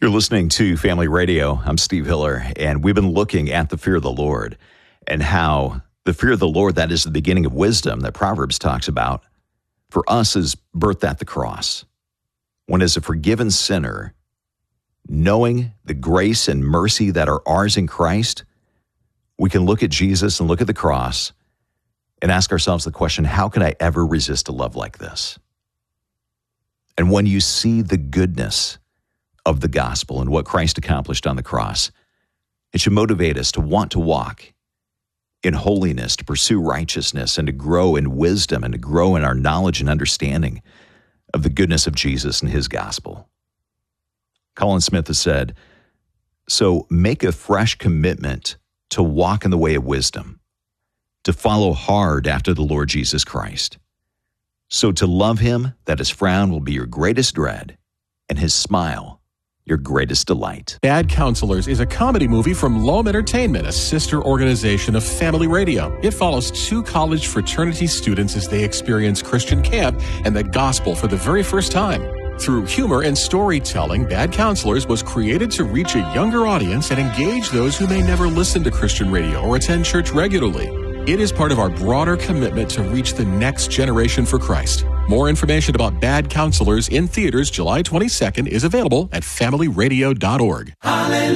You're listening to Family Radio. I'm Steve Hiller, and we've been looking at the fear of the Lord and how the fear of the Lord, that is the beginning of wisdom that Proverbs talks about, for us is birthed at the cross. When as a forgiven sinner, knowing the grace and mercy that are ours in Christ, we can look at Jesus and look at the cross and ask ourselves the question, how can I ever resist a love like this? And when you see the goodness of the gospel and what Christ accomplished on the cross, it should motivate us to want to walk in holiness, to pursue righteousness, and to grow in wisdom and to grow in our knowledge and understanding of the goodness of Jesus and his gospel. Colin Smith has said, so make a fresh commitment to walk in the way of wisdom, to follow hard after the Lord Jesus Christ. So to love him, that his frown will be your greatest dread, and his smile your greatest delight. Bad Counselors is a comedy movie from Loam Entertainment, a sister organization of Family Radio. It follows two college fraternity students as they experience Christian camp and the gospel for the very first time. Through humor and storytelling, Bad Counselors was created to reach a younger audience and engage those who may never listen to Christian radio or attend church regularly. It is part of our broader commitment to reach the next generation for Christ. More information about Bad Counselors in theaters July 22nd is available at familyradio.org. Hallelujah.